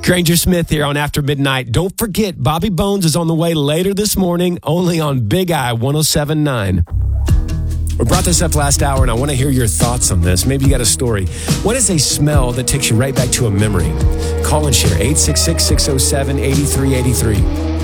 Granger Smith here on After Midnight. Don't forget, Bobby Bones is on the way later this morning, only on Big Eye 107.9. We brought this up last hour, and I want to hear your thoughts on this. Maybe you got a story. What is a smell that takes you right back to a memory? Call and share 866-607-8383.